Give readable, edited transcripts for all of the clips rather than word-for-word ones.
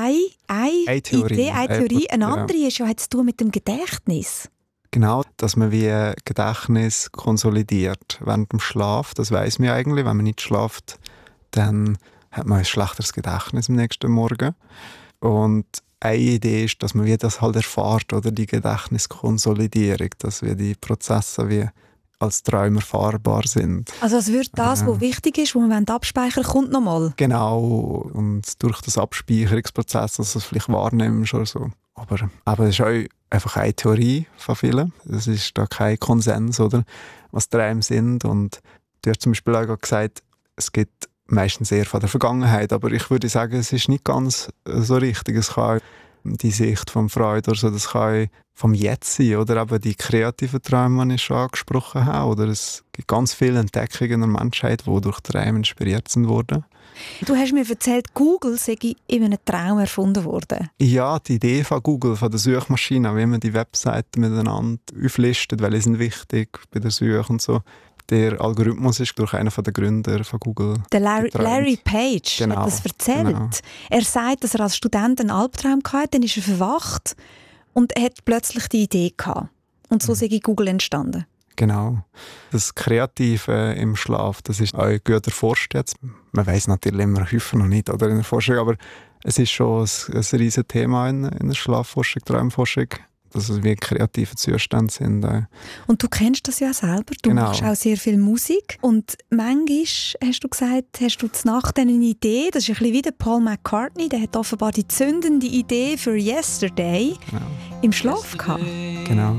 eine Theorie. Idee, eine Theorie. Eine andere ist ja, hat zu tun mit dem Gedächtnis. Genau, dass man wie Gedächtnis konsolidiert während dem Schlaf. Das weiss man eigentlich. Wenn man nicht schläft, dann hat man ein schlechteres Gedächtnis am nächsten Morgen. Und eine Idee ist, dass man wie das halt erfährt, oder die Gedächtniskonsolidierung, dass wir die Prozesse wie als Träume erfahrbar sind. Also es wird das, was wichtig ist, was man abspeichern kommt nochmal. Genau, und durch das Abspeicherungsprozess, dass du es vielleicht wahrnimmst oder so. Aber das ist auch einfach eine Theorie von vielen. Es ist da kein Konsens, oder, was Träume sind. Und du hast zum Beispiel auch gesagt, es gibt meistens eher von der Vergangenheit, aber ich würde sagen, es ist nicht ganz so richtig. Es kann auch die Sicht von Freud oder so, das kann auch vom Jetzt sein, oder eben die kreativen Träume, die ich schon angesprochen habe. Oder es gibt ganz viele Entdeckungen der Menschheit, die durch Träume inspiriert sind worden. Du hast mir erzählt, Google sei in einem Traum erfunden worden. Ja, die Idee von Google, von der Suchmaschine, wie man die Webseiten miteinander auflistet, welche sind wichtig bei der Suche und so. Der Algorithmus ist durch einen der Gründer von Google. Der Larry Page genau, hat das erzählt. Genau. Er sagt, dass er als Student einen Albtraum hatte, dann ist er verwacht und er hat plötzlich die Idee gehabt. Und so sei Google entstanden. Genau. Das Kreative im Schlaf, das ist auch gut erforscht jetzt. Man weiss natürlich immer häufig noch nicht, oder, in der Forschung, aber es ist schon ein riesiges Thema in der Schlafforschung, Traumforschung, dass es wie kreative Zustände sind. Und du kennst das ja selber, du machst auch sehr viel Musik und manchmal, hast du gesagt, hast du Nacht eine Idee, das ist ein bisschen wie der Paul McCartney, der hat offenbar die zündende Idee für Yesterday im Schlaf gehabt. Genau.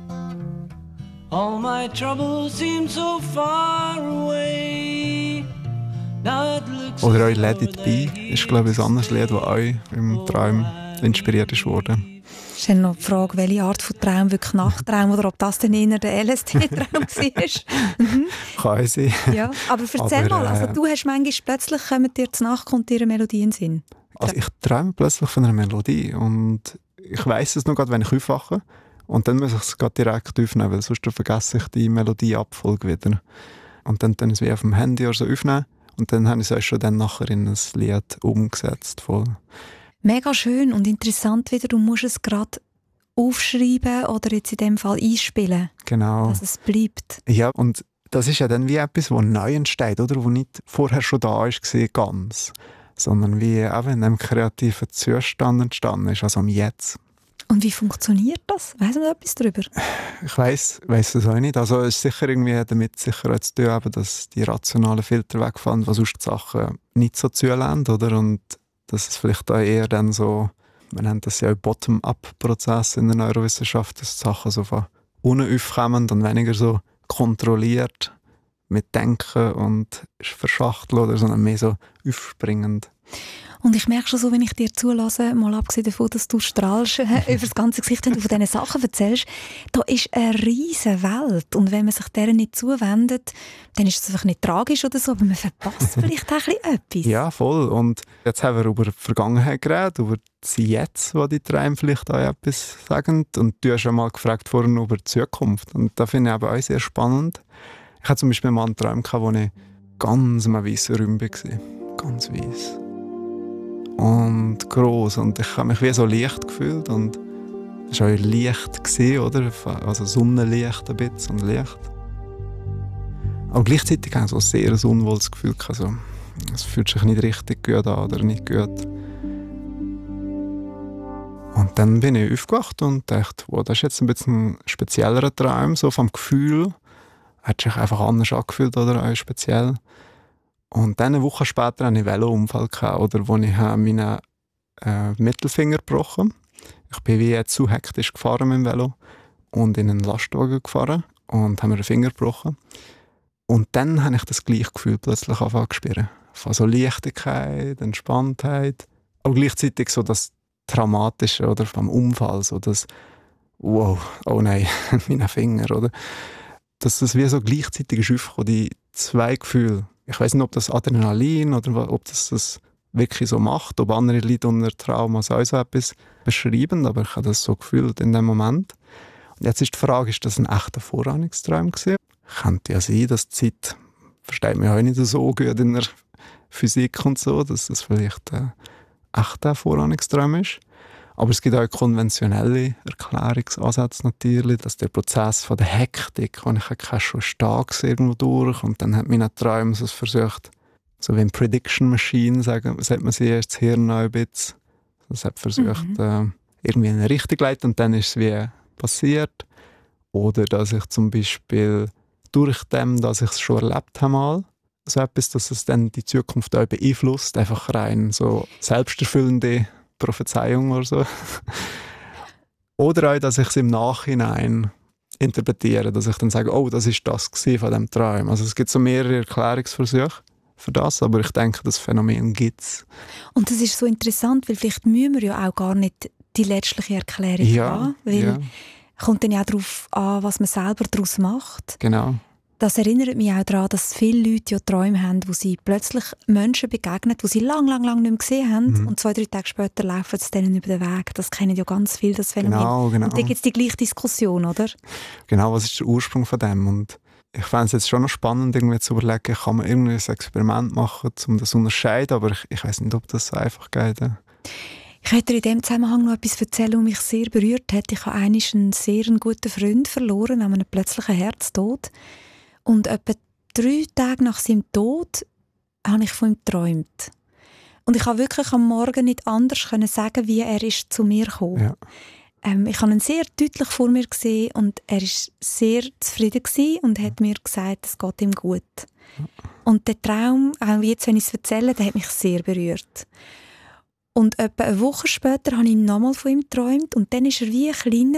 All my troubles seem so far away. Now it looks Oder auch Let It Be ist, glaube ich, ein anderes Lied, das auch im Traum inspiriert ist worden. Es ist dann noch die Frage, welche Art von Traum, wirklich Nachttraum oder ob das dann eher der LSD-Traum war. Kann sein. Ja, aber erzähl mal, also du hast manchmal plötzlich, kommen dir zur Nacht, kommt dir eine Melodie in den Sinn. Also ich träume plötzlich von einer Melodie und ich weiss es noch gerade, wenn ich aufwache. Und dann muss ich es gerade direkt aufnehmen, weil sonst vergesse ich die Melodieabfolge wieder. Und dann es wie auf dem Handy oder so aufnehmen. Und dann habe ich es auch schon dann nachher in ein Lied umgesetzt. Voll. Mega schön und interessant wieder, du musst es gerade aufschreiben oder jetzt in dem Fall einspielen. Genau. Dass es bleibt. Ja, und das ist ja dann wie etwas, das neu entsteht, oder? Wo nicht vorher schon da war, ganz. Sondern wie eben in einem kreativen Zustand entstanden ist, also am Jetzt. Und wie funktioniert das? Weiss man etwas darüber? Ich weiss das auch nicht. Also es ist sicher irgendwie damit sicher auch zu tun, dass die rationalen Filter wegfallen, was sonst die Sachen nicht so zulassen, oder? Und dass es vielleicht auch eher dann so, man nennt das ja auch Bottom-up-Prozess in der Neurowissenschaft, dass die Sachen so von unten aufkommen und weniger so kontrolliert mit Denken und Verschachteln oder sondern mehr so aufspringend. Und ich merke schon so, wenn ich dir zulasse, mal abgesehen davon, dass du strahlst über das ganze Gesicht und du von diesen Sachen erzählst, da ist eine riesige Welt. Und wenn man sich deren nicht zuwendet, dann ist es einfach nicht tragisch oder so, aber man verpasst vielleicht auch ein bisschen etwas. Ja, voll. Und jetzt haben wir über die Vergangenheit geredet, über das Jetzt, wo die Träume vielleicht auch etwas sagen. Und du hast ja mal gefragt vorhin über die Zukunft. Und das finde ich aber auch sehr spannend. Ich hatte zum Beispiel mal einen Traum, wo ich ganz im weißen Raum war. Ganz weiss. Und gross. Und ich habe mich wie so leicht gefühlt. Und es war auch Licht, oder? Also Sonnenlicht ein bisschen und Licht. Aber gleichzeitig habe ich so ein sehr unwohles Gefühl. Also, es fühlt sich nicht richtig gut an oder nicht gut. Und dann bin ich aufgewacht und dachte, wow, das ist jetzt ein bisschen ein speziellerer Traum, so vom Gefühl. Hat sich einfach anders angefühlt oder auch speziell. Und dann eine Woche später hatte ich einen Velounfall, oder, wo ich meinen Mittelfinger gebrochen habe. Ich bin wie zu hektisch gefahren mit dem Velo und in einen Lastwagen gefahren und habe mir den Finger gebrochen. Und dann habe ich das gleiche Gefühl plötzlich angefangen zu spüren. Von so Leichtigkeit, Entspanntheit, aber gleichzeitig so das Traumatische oder vom Unfall, so das wow, oh nein, mein Finger, oder? Dass das wie so gleichzeitig ist aufgekommen, die zwei Gefühle. Ich weiss nicht, ob das Adrenalin oder ob das wirklich so macht, ob andere Leute unter Trauma auch so etwas beschreiben, aber ich habe das so gefühlt in dem Moment. Und jetzt ist die Frage, ist das ein echter Vorahnungstraum gewesen? Könnte ja sein, dass die Zeit, versteht man ja auch nicht so gut in der Physik und so, dass das vielleicht echter Vorahnungstraum ist. Aber es gibt auch konventionelle Erklärungsansätze natürlich, dass der Prozess von der Hektik, den ich hatte, schon stark irgendwo durch und dann hat mein Traum so versucht, so wie eine Prediction Machine, sagt man sie, das Hirn noch ein bisschen. Es hat versucht, irgendwie in eine Richtung zu leiten und dann ist es wie passiert. Oder dass ich zum Beispiel durch dem, dass ich es schon erlebt habe mal, so etwas, dass es dann die Zukunft auch beeinflusst, einfach rein so selbsterfüllende Prophezeiung oder so. Oder auch, dass ich es im Nachhinein interpretiere, dass ich dann sage, oh, das ist das von diesem Traum. Also es gibt so mehrere Erklärungsversuche für das, aber ich denke, das Phänomen gibt es. Und das ist so interessant, weil vielleicht müssen wir ja auch gar nicht die letztliche Erklärung haben, weil kommt dann ja auch darauf an, was man selber daraus macht. Genau. Das erinnert mich auch daran, dass viele Leute ja Träume haben, wo sie plötzlich Menschen begegnen, die sie lang nicht mehr gesehen haben und 2-3 Tage später laufen sie denen über den Weg. Das kennen ja ganz viele, das Phänomen. Genau. Und dann gibt es die gleiche Diskussion, oder? Genau, was ist der Ursprung von dem? Und ich fände es jetzt schon noch spannend, irgendwie zu überlegen, kann man irgendwie ein Experiment machen, um das zu unterscheiden, aber ich weiss nicht, ob das so einfach geht. Ich möchte dir in diesem Zusammenhang noch etwas erzählen, was mich sehr berührt hat. Ich habe einmal einen sehr guten Freund verloren an einem plötzlichen Herztod. Und etwa 3 Tage nach seinem Tod habe ich von ihm geträumt. Und ich konnte wirklich am Morgen nicht anders sagen, wie er ist zu mir gekommen. Ja. Ich habe ihn sehr deutlich vor mir gesehen und er war sehr zufrieden und hat mir gesagt, es geht ihm gut. Und der Traum, auch jetzt, wenn ich es erzähle, der hat mich sehr berührt. Und etwa eine Woche später habe ich nochmal von ihm geträumt und dann war er wie kleiner.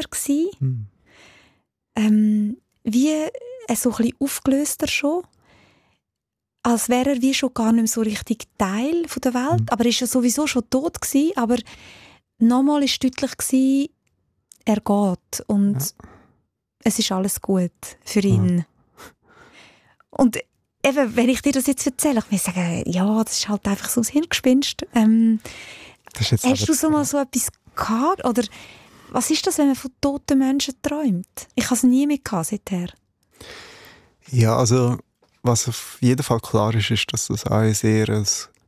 Wie so ein bisschen aufgelöster schon. Als wäre er wie schon gar nicht mehr so richtig Teil der Welt. Aber er war ja sowieso schon tot gewesen, aber nochmal war deutlich gewesen, er geht. Und es ist alles gut für ihn. Ja. Und eben, wenn ich dir das jetzt erzähle, ich muss sagen, ja, das ist halt einfach so ein Hirngespinst. Hast du so mal so etwas gehabt? Oder was ist das, wenn man von toten Menschen träumt? Ich habe es nie mehr gehabt seither. Ja, also was auf jeden Fall klar ist, ist, dass das auch ein sehr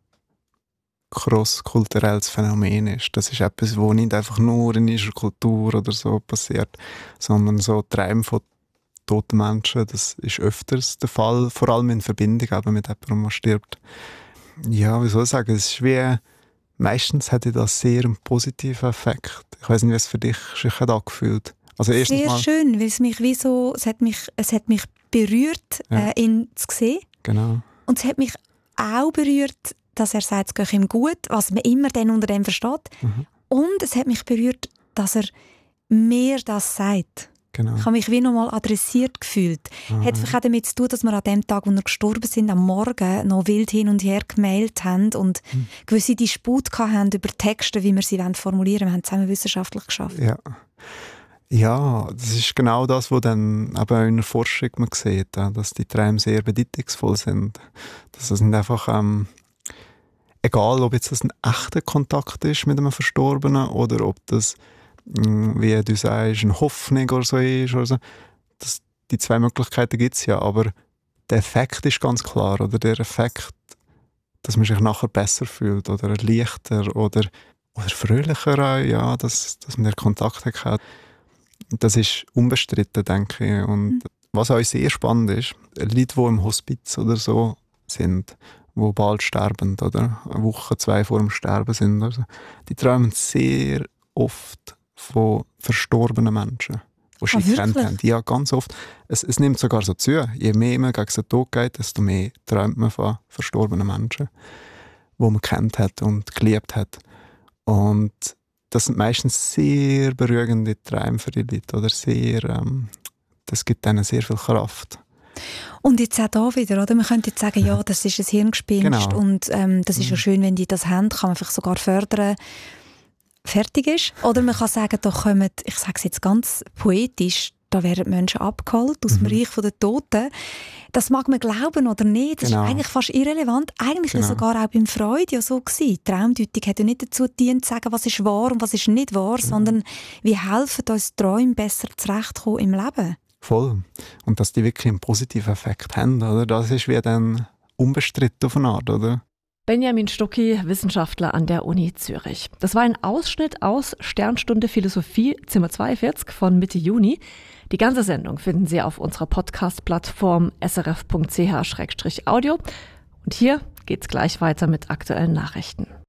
cross-kulturelles Phänomen ist. Das ist etwas, was nicht einfach nur in unserer Kultur oder so passiert, sondern so Träume von toten Menschen, das ist öfters der Fall, vor allem in Verbindung eben mit jemandem, der stirbt. Ja, wie soll ich sagen, es ist wie, meistens hatte das sehr einen positiven Effekt. Ich weiss nicht, wie es für dich sich angefühlt. Also sehr schön, weil es mich wie so, es hat mich berührt, ihn zu sehen. Genau. Und es hat mich auch berührt, dass er sagt, es geht ihm gut, was man immer dann unter dem versteht. Und es hat mich berührt, dass er mir das sagt. Genau. Ich habe mich wie nochmal adressiert gefühlt. Hat vielleicht auch damit zu tun, dass wir an dem Tag, wo wir gestorben sind, am Morgen noch wild hin und her gemailt haben und gewisse Dispute hatten über Texte, wie wir sie formulieren wollen. Wir haben zusammen wissenschaftlich geschafft. Ja, das ist genau das, was dann eben in der Forschung man sieht, dass die Träume sehr bedeutungsvoll sind. Dass es nicht einfach, egal ob jetzt das ein echter Kontakt ist mit einem Verstorbenen oder ob das, wie du sagst, eine Hoffnung oder so ist. Oder so. Die 2 Möglichkeiten gibt es ja, aber der Effekt ist ganz klar. Oder der Effekt, dass man sich nachher besser fühlt oder leichter oder fröhlicher auch, ja, dass man den Kontakt hat. Das ist unbestritten, denke ich. Und was auch sehr spannend ist, Leute, die im Hospiz oder so sind, die bald sterben, oder eine Woche, 2 vor dem Sterben sind, oder so, die träumen sehr oft von verstorbenen Menschen, die sie gekannt haben. Ja, ganz oft. Es nimmt sogar so zu. Je mehr man gegen den Tod geht, desto mehr träumt man von verstorbenen Menschen, die man kennt hat und geliebt hat. Und das sind meistens sehr beruhigende Träume für die Leute. Oder das gibt ihnen sehr viel Kraft. Und jetzt auch da wieder, oder? Man könnte jetzt sagen, ja, das ist ein Hirngespinst. Genau. Und das ist ja schön, wenn die das haben, kann man vielleicht sogar fördern, fertig ist. Oder man kann sagen, da kommen, ich sage es jetzt ganz poetisch, da werden Menschen abgeholt aus dem Reich der Toten. Das mag man glauben oder nicht, das ist eigentlich fast irrelevant. Eigentlich war sogar auch beim Freud ja so gewesen. Die Traumdeutung hat ja nicht dazu gedient, zu sagen, was ist wahr und was ist nicht wahr, sondern wie helfen uns Träume besser zurechtkommen im Leben. Voll. Und dass die wirklich einen positiven Effekt haben, oder? Das ist wie dann unbestritten auf eine Art, oder? Benjamin Stucki, Wissenschaftler an der Uni Zürich. Das war ein Ausschnitt aus Sternstunde Philosophie, Zimmer 42 von Mitte Juni. Die ganze Sendung finden Sie auf unserer Podcast-Plattform srf.ch/audio. Und hier geht's gleich weiter mit aktuellen Nachrichten.